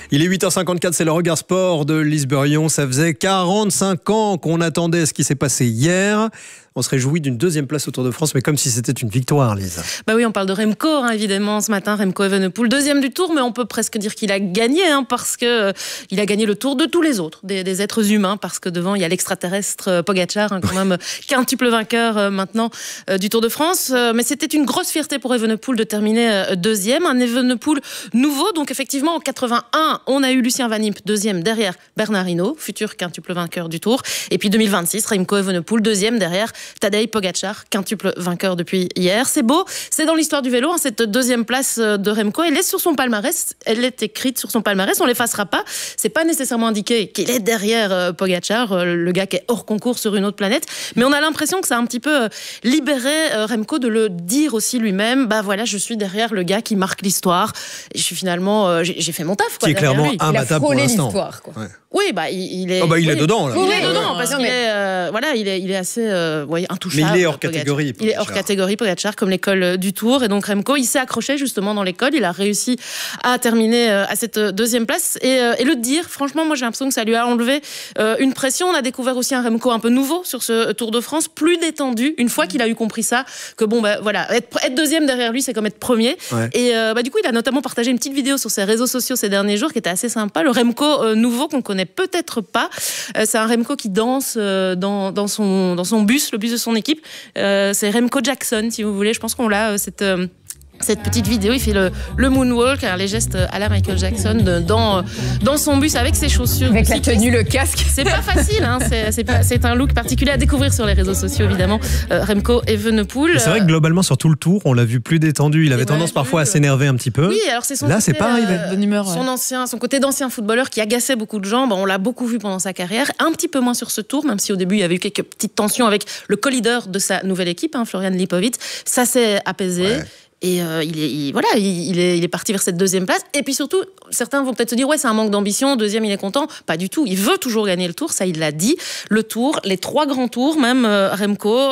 Il est 8h54, c'est le regard sport de Lise Burion. Ça faisait 45 ans qu'on attendait ce qui s'est passé hier. On se réjouit d'une deuxième place au Tour de France, mais comme si c'était une victoire, Lise. Bah oui, on parle de Remco, évidemment, ce matin. Remco Evenepoel, deuxième du Tour, mais on peut presque dire qu'il a gagné, parce que il a gagné le Tour de tous les autres, des êtres humains, parce que devant, il y a l'extraterrestre Pogačar, quand même quintuple vainqueur maintenant du Tour de France. Mais c'était une grosse fierté pour Evenepoel de terminer deuxième. Un Evenepoel nouveau, donc effectivement, en 81, on a eu Lucien Van Impe, deuxième derrière Bernard Hinault, futur quintuple vainqueur du Tour. Et puis 2026, Remco Evenepoel, deuxième derrière Tadej Pogačar, quintuple vainqueur depuis hier. C'est beau, c'est dans l'histoire du vélo, cette deuxième place de Remco. Elle est sur son palmarès, elle est écrite sur son palmarès, on ne l'effacera pas. C'est pas nécessairement indiqué qu'il est derrière Pogačar, le gars qui est hors concours sur une autre planète, mais on a l'impression que ça a un petit peu libéré Remco de le dire aussi lui-même. Bah voilà, je suis derrière le gars qui marque l'histoire. Je suis finalement, j'ai fait mon taf. Qui est clairement imbattable pour l'instant. Ouais. Oui, il est. Il est dedans là. Il est dedans parce qu'il est, il est assez intouchable. Mais il est hors catégorie. Il est hors catégorie Pogačar, comme l'école du Tour, et donc Remco, il s'est accroché justement dans l'école. Il a réussi à terminer à cette deuxième place et le dire. Franchement, moi j'ai l'impression que ça lui a enlevé une pression. On a découvert aussi un Remco un peu nouveau sur ce Tour de France, plus détendu. Une fois qu'il a eu compris ça, que être deuxième derrière lui, c'est comme être premier. Ouais. Et du coup, il a notamment partagé une petite vidéo sur ses réseaux sociaux ces derniers jours qui était assez sympa. Le Remco nouveau qu'on connaît peut-être pas. C'est un Remco qui danse dans son bus, le bus de son équipe. C'est Remco Jackson, si vous voulez. Je pense qu'on l'a, cette petite vidéo. Il fait le moonwalk, les gestes à la Michael Jackson dans son bus avec ses chaussures. Avec la tenue, le casque. C'est pas facile, c'est un look particulier à découvrir sur les réseaux sociaux, évidemment. Remco Evenepoel. C'est vrai que globalement, sur tout le Tour, on l'a vu plus détendu. Il avait tendance parfois à s'énerver un petit peu. Oui, alors c'est son Là, c'est pas arrivé. Bonne humeur, son côté d'ancien footballeur qui agaçait beaucoup de gens. On l'a beaucoup vu pendant sa carrière. Un petit peu moins sur ce Tour, même si au début, il y avait eu quelques petites tensions avec le co-leader de sa nouvelle équipe, Florian Lipovic. Ça s'est apaisé. Ouais. Et il est parti vers cette deuxième place. Et puis surtout, certains vont peut-être se dire c'est un manque d'ambition, deuxième il est content. Pas du tout, il veut toujours gagner le Tour, ça il l'a dit. Le Tour, les 3 grands tours même, Remco.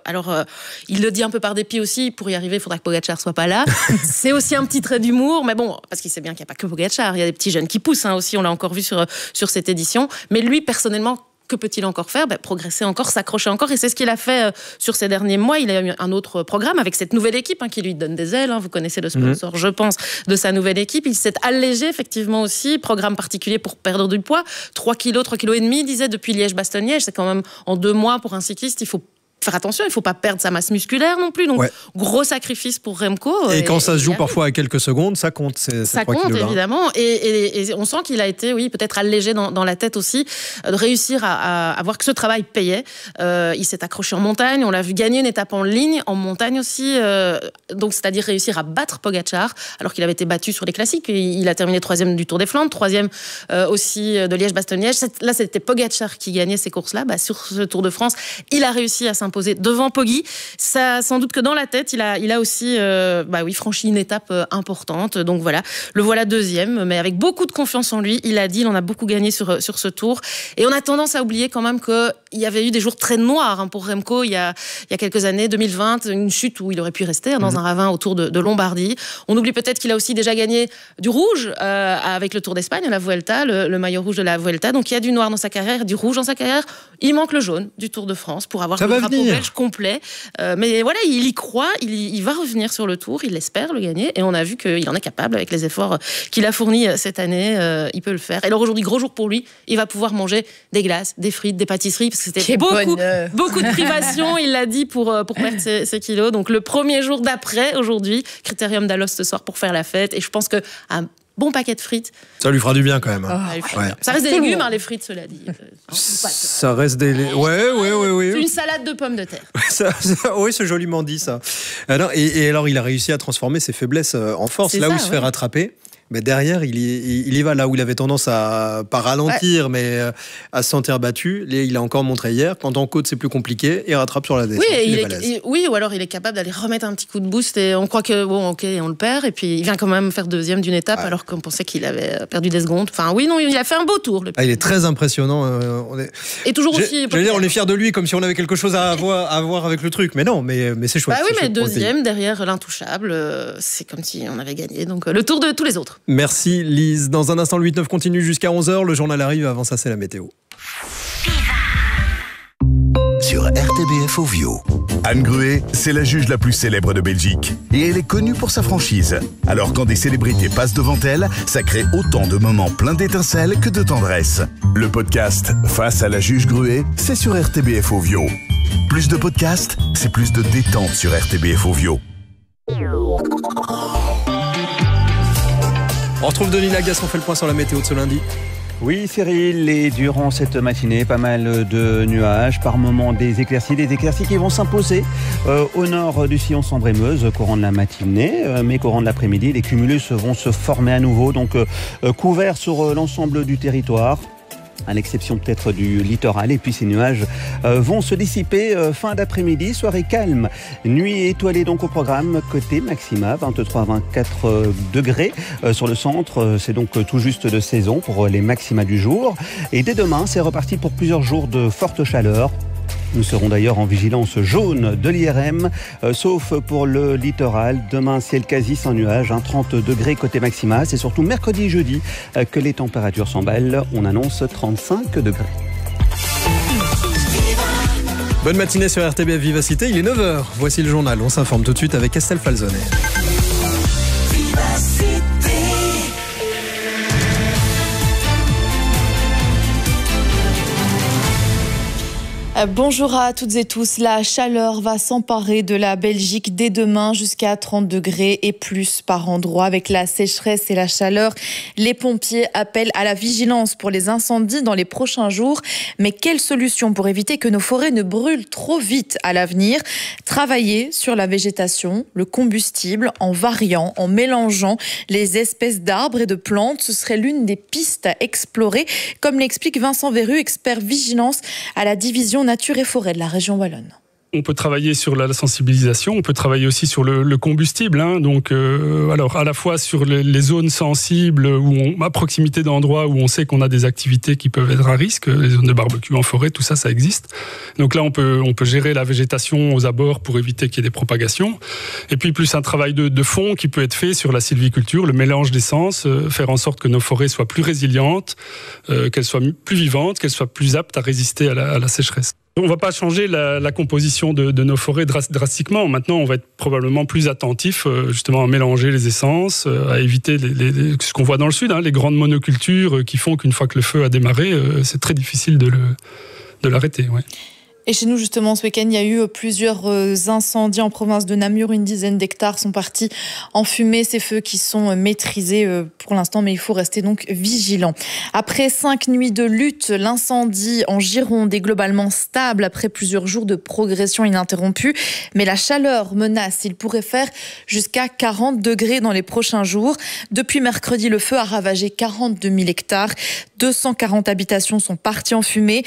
Il le dit un peu par dépit aussi, pour y arriver il faudra que Pogačar soit pas là. C'est aussi un petit trait d'humour, mais bon, parce qu'il sait bien qu'il n'y a pas que Pogačar, il y a des petits jeunes qui poussent aussi, on l'a encore vu sur cette édition. Mais lui personnellement, que peut-il encore faire ? Progresser encore, s'accrocher encore. Et c'est ce qu'il a fait sur ces derniers mois. Il a eu un autre programme avec cette nouvelle équipe qui lui donne des ailes. Vous connaissez le sponsor, je pense, de sa nouvelle équipe. Il s'est allégé, effectivement, aussi. Programme particulier pour perdre du poids. 3 kilos et demi, il disait, depuis Liège-Bastogne-Liège. C'est quand même en 2 mois pour un cycliste. Il faut faire attention, il ne faut pas perdre sa masse musculaire non plus. Donc, gros sacrifice pour Remco. Et quand ça se joue parfois à quelques secondes, ça compte. Ça compte, évidemment. Et on sent qu'il a été, peut-être allégé dans la tête aussi, de réussir à voir que ce travail payait. Il s'est accroché en montagne. On l'a vu gagner une étape en ligne, en montagne aussi. Donc, c'est-à-dire réussir à battre Pogačar, alors qu'il avait été battu sur les classiques. Il a terminé 3e du Tour des Flandres, 3e aussi de Liège-Bastogne-Liège. Là, c'était Pogačar qui gagnait ces courses-là. Sur ce Tour de France, il a réussi à s'imposer devant Poggi. Ça, sans doute que dans la tête, il a aussi franchi une étape importante. Donc le voilà deuxième, mais avec beaucoup de confiance en lui. Il a dit, il en a beaucoup gagné sur ce Tour. Et on a tendance à oublier quand même qu'il y avait eu des jours très noirs pour Remco il y a quelques années, 2020, une chute où il aurait pu rester dans un ravin autour de Lombardie. On oublie peut-être qu'il a aussi déjà gagné du rouge avec le Tour d'Espagne, la Vuelta, le maillot rouge de la Vuelta. Donc il y a du noir dans sa carrière, du rouge dans sa carrière. Il manque le jaune du Tour de France pour avoir le drapeau belge complet. Mais il y croit, il va revenir sur le Tour, il espère le gagner. Et on a vu qu'il en est capable avec les efforts qu'il a fournis cette année. Il peut le faire. Et alors aujourd'hui, gros jour pour lui, il va pouvoir manger des glaces, des frites, des pâtisseries, parce que c'était beaucoup de privations, il l'a dit, pour perdre ses kilos. Donc le premier jour d'après, aujourd'hui, Critérium d'Alos ce soir pour faire la fête. Et je pense que bon paquet de frites. Ça lui fera du bien quand même. Ça reste des légumes, les frites, cela dit. Ça reste des légumes. Ouais. C'est une salade de pommes de terre. Oui, c'est joliment dit ça. Et alors, il a réussi à transformer ses faiblesses en force. Là où il se fait rattraper. Mais derrière, il y va là où il avait tendance à pas ralentir, mais à se sentir battu. Il a encore montré hier, quand en côte c'est plus compliqué, il rattrape sur la descente. Ou alors il est capable d'aller remettre un petit coup de boost et on croit que on le perd et puis il vient quand même faire deuxième d'une étape alors qu'on pensait qu'il avait perdu des secondes. Il a fait un beau tour. Il est très impressionnant. Et toujours aussi. On est fiers de lui comme si on avait quelque chose à voir avec le truc, mais non, mais c'est chouette. Mais deuxième derrière l'intouchable, c'est comme si on avait gagné. Donc le tour de tous les autres. peut-être. Merci Lise. Dans un instant, le 8-9 continue jusqu'à 11h. Le journal arrive. Avant ça, c'est la météo. Sur RTBF Ovio. Anne Gruet, c'est la juge la plus célèbre de Belgique. Et elle est connue pour sa franchise. Alors quand des célébrités passent devant elle, ça crée autant de moments pleins d'étincelles que de tendresse. Le podcast Face à la juge Gruet, c'est sur RTBF Ovio. Plus de podcasts, c'est plus de détente sur RTBF Ovio. On retrouve Denis Lagas, on fait le point sur la météo de ce lundi. Oui Cyril, et durant cette matinée, pas mal de nuages, par moments des éclaircies qui vont s'imposer au nord du sillon Sambre-et-Meuse courant de la matinée, mais courant de l'après-midi, les cumulus vont se former à nouveau, donc couverts sur l'ensemble du territoire. À l'exception peut-être du littoral, et puis ces nuages vont se dissiper fin d'après-midi, soirée calme. Nuit étoilée donc au programme, côté maxima, 23 à 24 degrés sur le centre, c'est donc tout juste de saison pour les maxima du jour. Et dès demain, c'est reparti pour plusieurs jours de forte chaleur. Nous serons d'ailleurs en vigilance jaune de l'IRM, sauf pour le littoral. Demain, ciel quasi sans nuages, 30 degrés côté maxima. C'est surtout mercredi et jeudi que les températures s'emballent. On annonce 35 degrés. Bonne matinée sur RTBF Vivacité, il est 9h. Voici le journal, on s'informe tout de suite avec Estelle Falzonet. Bonjour à toutes et tous. La chaleur va s'emparer de la Belgique dès demain jusqu'à 30 degrés et plus par endroit. Avec la sécheresse et la chaleur, les pompiers appellent à la vigilance pour les incendies dans les prochains jours. Mais quelle solution pour éviter que nos forêts ne brûlent trop vite à l'avenir ? Travailler sur la végétation, le combustible, en variant, en mélangeant les espèces d'arbres et de plantes. Ce serait l'une des pistes à explorer, comme l'explique Vincent Verru, expert vigilance à la division Nature et Forêt de la région wallonne. On peut travailler sur la sensibilisation, on peut travailler aussi sur le combustible. Donc, alors à la fois sur les zones sensibles, à proximité d'endroits où on sait qu'on a des activités qui peuvent être à risque, les zones de barbecue en forêt, tout ça, ça existe. Donc là, on peut gérer la végétation aux abords pour éviter qu'il y ait des propagations. Et puis plus un travail de fond qui peut être fait sur la sylviculture, le mélange d'essences, faire en sorte que nos forêts soient plus résilientes, qu'elles soient plus vivantes, qu'elles soient plus aptes à résister à la sécheresse. On ne va pas changer la composition de nos forêts drastiquement. Maintenant, on va être probablement plus attentif justement à mélanger les essences, à éviter ce qu'on voit dans le sud, les grandes monocultures qui font qu'une fois que le feu a démarré, c'est très difficile de l'arrêter. Ouais. Et chez nous, justement, ce week-end, il y a eu plusieurs incendies en province de Namur. Une dizaine d'hectares sont partis en fumée. Ces feux qui sont maîtrisés pour l'instant, mais il faut rester donc vigilant. Après 5 nuits de lutte, l'incendie en Gironde est globalement stable après plusieurs jours de progression ininterrompue. Mais la chaleur menace. Il pourrait faire jusqu'à 40 degrés dans les prochains jours. Depuis mercredi, le feu a ravagé 42 000 hectares. 240 habitations sont parties en fumée.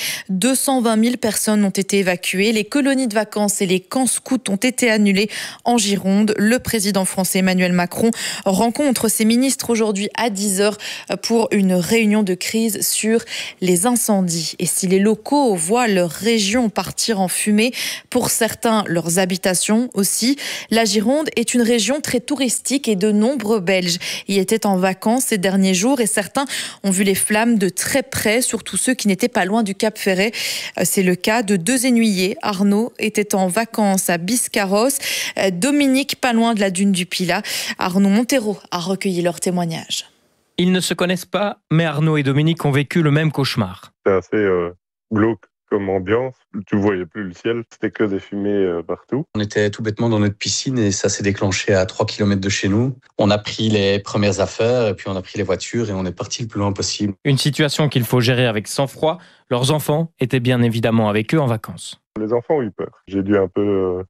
220 000 personnes ont été évacuées. Les colonies de vacances et les camps scouts ont été annulés en Gironde. Le président français Emmanuel Macron rencontre ses ministres aujourd'hui à 10h pour une réunion de crise sur les incendies. Et si les locaux voient leur région partir en fumée, pour certains, leurs habitations aussi, la Gironde est une région très touristique et de nombreux Belges y étaient en vacances ces derniers jours et certains ont vu les flammes de très près, surtout ceux qui n'étaient pas loin du Cap Ferret. C'est le cas de 2 énuyers. Arnaud était en vacances à Biscarrosse. Dominique, pas loin de la dune du Pilat. Arnaud Montero a recueilli leur témoignage. Ils ne se connaissent pas, mais Arnaud et Dominique ont vécu le même cauchemar. C'est assez glauque comme ambiance. Tu ne voyais plus le ciel, c'était que des fumées partout. On était tout bêtement dans notre piscine et ça s'est déclenché à 3 km de chez nous. On a pris les premières affaires et puis on a pris les voitures et on est parti le plus loin possible. Une situation qu'il faut gérer avec sang-froid. Leurs enfants étaient bien évidemment avec eux en vacances. Les enfants ont eu peur. J'ai dû un peu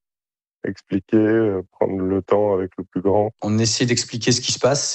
expliquer, prendre le temps avec le plus grand. On essaie d'expliquer ce qui se passe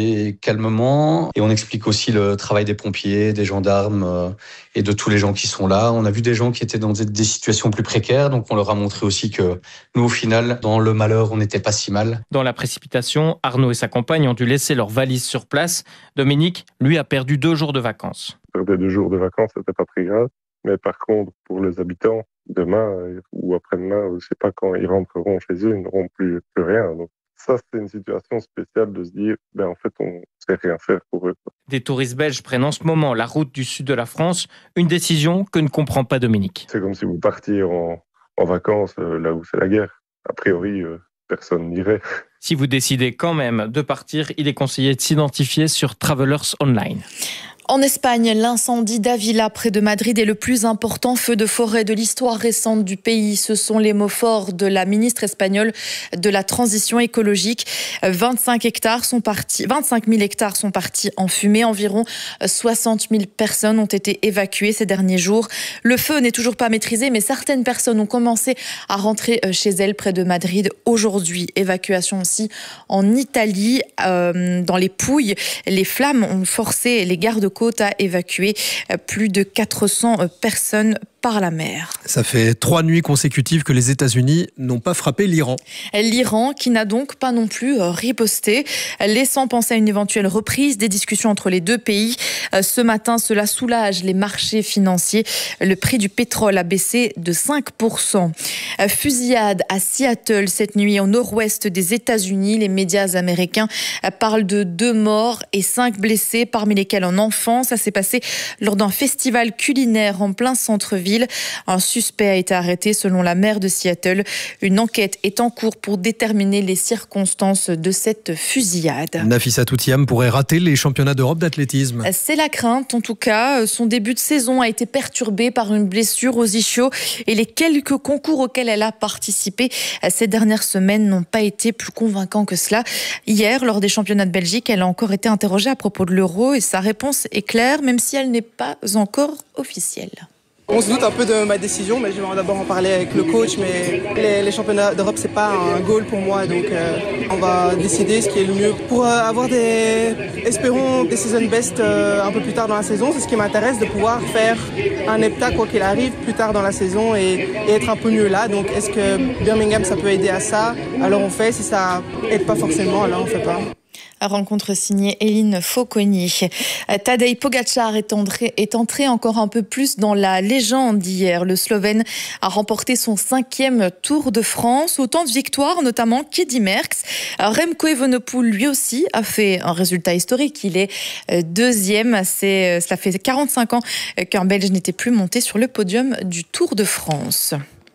calmement et on explique aussi le travail des pompiers, des gendarmes et de tous les gens qui sont là. On a vu des gens qui étaient dans des situations plus précaires, donc on leur a montré aussi que nous, au final, dans le malheur, on n'était pas si mal. Dans la précipitation, Arnaud et sa compagne ont dû laisser leurs valises sur place. Dominique, lui, a perdu 2 jours de vacances. Perdre 2 jours de vacances, c'était pas très grave. Mais par contre, pour les habitants, demain ou après-demain, je ne sais pas quand ils rentreront chez eux, ils n'auront plus rien. Donc, ça, c'est une situation spéciale de se dire, en fait, on ne sait rien faire pour eux. Des touristes belges prennent en ce moment la route du sud de la France, une décision que ne comprend pas Dominique. C'est comme si vous partiez en vacances là où c'est la guerre. A priori, personne n'irait. Si vous décidez quand même de partir, il est conseillé de s'identifier sur Travelers Online. En Espagne, l'incendie d'Ávila, près de Madrid, est le plus important feu de forêt de l'histoire récente du pays. Ce sont les mots forts de la ministre espagnole de la transition écologique. 25 000 hectares sont partis en fumée. Environ 60 000 personnes ont été évacuées ces derniers jours. Le feu n'est toujours pas maîtrisé, mais certaines personnes ont commencé à rentrer chez elles près de Madrid aujourd'hui. Évacuation aussi en Italie, dans les Pouilles. Les flammes ont forcé les gardes-côtes à évacuer plus de 400 personnes par la mer. Ça fait 3 nuits consécutives que les États-Unis n'ont pas frappé l'Iran. L'Iran qui n'a donc pas non plus riposté, laissant penser à une éventuelle reprise des discussions entre les deux pays. Ce matin, cela soulage les marchés financiers. Le prix du pétrole a baissé de 5%. Fusillade à Seattle cette nuit au nord-ouest des États-Unis. Les médias américains parlent de 2 morts et 5 blessés, parmi lesquels un enfant. Ça s'est passé lors d'un festival culinaire en plein centre-ville. Un suspect a été arrêté selon la maire de Seattle. Une enquête est en cours pour déterminer les circonstances de cette fusillade. Nafissa Toutiam pourrait rater les championnats d'Europe d'athlétisme. C'est la crainte, en tout cas. Son début de saison a été perturbé par une blessure aux ischios et les quelques concours auxquels elle a participé ces dernières semaines n'ont pas été plus convaincants que cela. Hier, lors des championnats de Belgique, elle a encore été interrogée à propos de l'Euro et sa réponse est claire, même si elle n'est pas encore officielle. On se doute un peu de ma décision, mais je vais d'abord en parler avec le coach. Mais les championnats d'Europe, c'est pas un goal pour moi, donc on va décider ce qui est le mieux pour avoir espérons des season best un peu plus tard dans la saison. C'est ce qui m'intéresse, de pouvoir faire un hepta quoi qu'il arrive plus tard dans la saison et être un peu mieux là. Donc est-ce que Birmingham ça peut aider à ça? Alors on fait. Si ça aide pas forcément, alors on fait pas. Rencontre signée Eline Fauconnier. Tadej Pogačar est entré encore un peu plus dans la légende hier. Le Slovène a remporté son 5e Tour de France. Autant de victoires, notamment qu'Eddy Merckx. Remco Evenepoel, lui aussi, a fait un résultat historique. Il est 2e. Cela fait 45 ans qu'un Belge n'était plus monté sur le podium du Tour de France.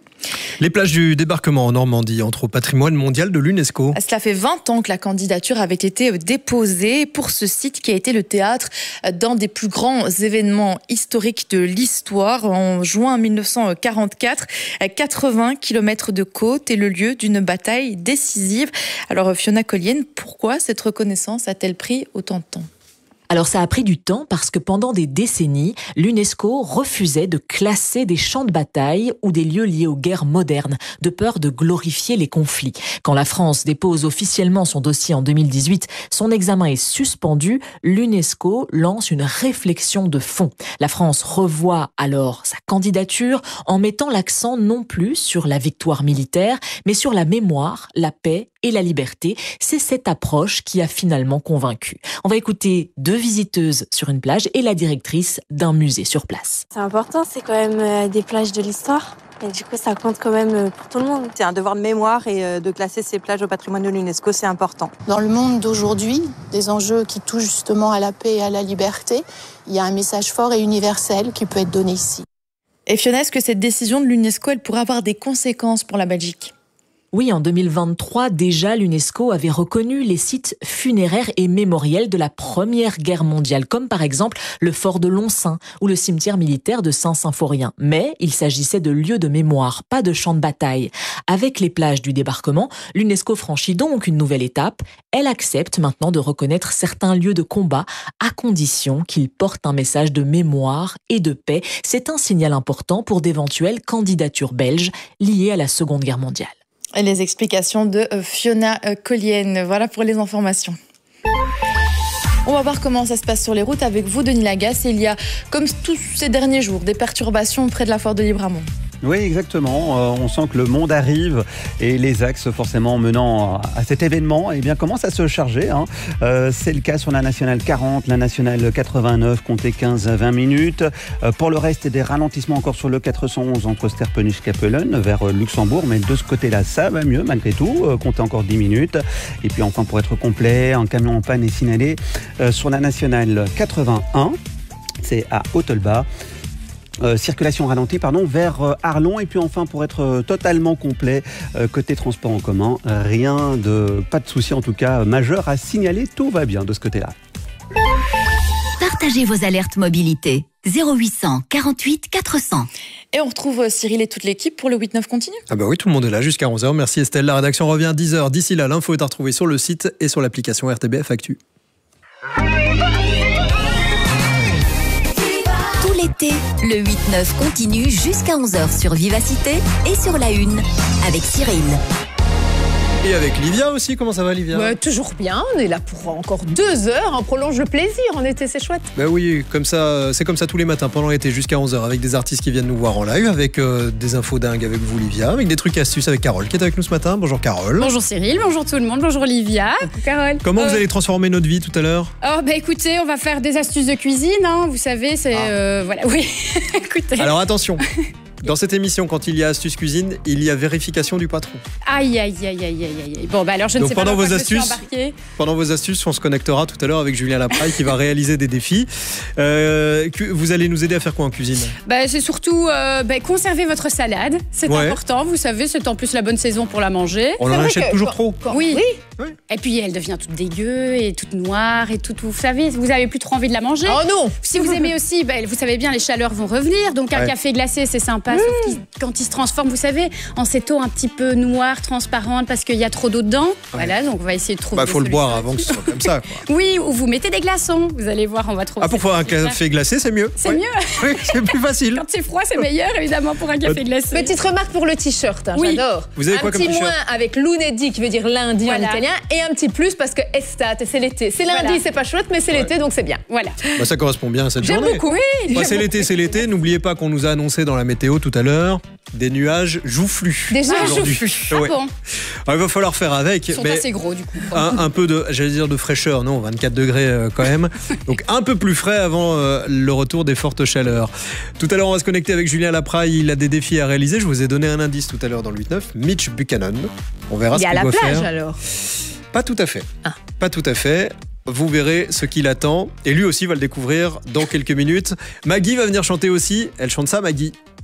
Les plages du débarquement en Normandie entrent au patrimoine mondial de l'UNESCO. Cela fait 20 ans que la candidature avait été déposée pour ce site qui a été le théâtre d'un des plus grands événements historiques de l'histoire. En juin 1944, 80 km de côte est le lieu d'une bataille décisive. Alors Fiona Collienne, pourquoi cette reconnaissance a-t-elle pris autant de temps ? Alors ça a pris du temps parce que pendant des décennies, l'UNESCO refusait de classer des champs de bataille ou des lieux liés aux guerres modernes, de peur de glorifier les conflits. Quand la France dépose officiellement son dossier en 2018, son examen est suspendu, l'UNESCO lance une réflexion de fond. La France revoit alors sa candidature en mettant l'accent non plus sur la victoire militaire, mais sur la mémoire, la paix et la liberté. C'est cette approche qui a finalement convaincu. On va écouter 2 visiteuses sur une plage et la directrice d'un musée sur place. C'est important, c'est quand même des plages de l'histoire. Et du coup, ça compte quand même pour tout le monde. C'est un devoir de mémoire et de classer ces plages au patrimoine de l'UNESCO, c'est important. Dans le monde d'aujourd'hui, des enjeux qui touchent justement à la paix et à la liberté, il y a un message fort et universel qui peut être donné ici. Et Fiona, est-ce que cette décision de l'UNESCO, elle pourrait avoir des conséquences pour la Belgique ? Oui, en 2023, déjà, l'UNESCO avait reconnu les sites funéraires et mémoriels de la Première Guerre mondiale, comme par exemple le fort de Lonsin ou le cimetière militaire de Saint-Symphorien. Mais il s'agissait de lieux de mémoire, pas de champs de bataille. Avec les plages du débarquement, l'UNESCO franchit donc une nouvelle étape. Elle accepte maintenant de reconnaître certains lieux de combat à condition qu'ils portent un message de mémoire et de paix. C'est un signal important pour d'éventuelles candidatures belges liées à la Seconde Guerre mondiale. Les explications de Fiona Collienne. Voilà pour les informations. On va voir comment ça se passe sur les routes avec vous, Denis Lagasse. Il y a, comme tous ces derniers jours, des perturbations près de la foire de Libramont. Oui, exactement. On sent que le monde arrive et les axes forcément menant à cet événement commencent à se charger. C'est le cas sur la nationale 40, la nationale 89, comptez 15-20 minutes. Pour le reste, des ralentissements encore sur le 411 entre Sterpenich-Capellen vers Luxembourg, mais de ce côté-là, ça va mieux malgré tout. Comptez encore 10 minutes. Et puis enfin, pour être complet, un camion en panne est signalé sur la nationale 81, c'est à Hautelbas. Circulation ralentie vers Arlon. Et puis enfin, pour être totalement complet, côté transport en commun, pas de souci en tout cas majeur à signaler, tout va bien de ce côté-là. Partagez vos alertes mobilité. 0800 48 400. Et on retrouve Cyril et toute l'équipe pour le 8-9 continue. Ah bah oui, tout le monde est là jusqu'à 11h. Merci Estelle. La rédaction revient à 10h. D'ici là, l'info est à retrouver sur le site et sur l'application RTBF Actu. L'été, le 8-9 continue jusqu'à 11h sur Vivacité et sur la Une avec Cyril. Et avec Livia aussi, comment ça va Livia ? Toujours bien, on est là pour encore 2 heures, on prolonge le plaisir en été, c'est chouette. Oui, c'est comme ça tous les matins pendant l'été jusqu'à 11h avec des artistes qui viennent nous voir en live, avec des infos dingues avec vous Livia, avec des trucs et astuces avec Carole qui est avec nous ce matin. Bonjour Carole. Bonjour Cyril, bonjour tout le monde, bonjour Livia. Coucou Carole. Comment vous allez transformer notre vie tout à l'heure ? Écoutez, on va faire des astuces de cuisine, vous savez, c'est... voilà, oui, écoutez. Alors attention. Dans cette émission, quand il y a Astuce Cuisine, il y a vérification du patron. Aïe. Bon, alors je ne sais pas dans quoi je suis embarquée. Pendant vos astuces, on se connectera tout à l'heure avec Julien Lapraille qui va réaliser des défis. Vous allez nous aider à faire quoi en cuisine ? C'est surtout conserver votre salade. C'est important, vous savez, c'est en plus la bonne saison pour la manger. On en achète toujours trop. Oui. Et puis elle devient toute dégueu et toute noire et toute... Vous savez, vous n'avez plus trop envie de la manger. Oh non. Si vous aimez aussi, vous savez bien, les chaleurs vont revenir. Donc un café glacé, c'est sympa. Sauf quand il se transforme, vous savez, en cette eau un petit peu noire, transparente, parce qu'il y a trop d'eau dedans. Voilà, donc on va essayer de trouver des faut solutions. le boire avant que ce soit comme ça, quoi. Oui, ou vous mettez des glaçons. Vous allez voir, on va trouver. Pour faire un café glacé, c'est mieux. C'est mieux. Oui, c'est plus facile. Quand c'est froid, c'est meilleur, évidemment, pour un café glacé. Petite remarque pour le t-shirt, j'adore. Vous avez quoi comme t-shirt ? Un petit moins avec lunedì, qui veut dire lundi en italien, et un petit plus parce que estate, c'est l'été. C'est lundi, c'est pas chouette, mais c'est l'été, donc c'est bien. Voilà. Ça correspond bien à cette journée. J'aime beaucoup. Oui. C'est l'été. N'oubliez pas qu'on nous a annoncé dans la météo tout à l'heure des nuages joufflus. Des nuages joufflus. Ouais. Bon. Alors, il va falloir faire avec. Ils sont assez gros du coup. Un peu de fraîcheur, non, 24 degrés quand même. Donc un peu plus frais avant le retour des fortes chaleurs. Tout à l'heure, on va se connecter avec Julien Lapraille. Il a des défis à réaliser. Je vous ai donné un indice tout à l'heure dans le 8-9. Mitch Buchanan. On verra ce qu'il doit faire. Il y a la plage alors. Pas tout à fait. Pas tout à fait. Vous verrez ce qu'il attend. Et lui aussi va le découvrir dans quelques minutes. Maggie va venir chanter aussi. Elle chante ça, Maggie.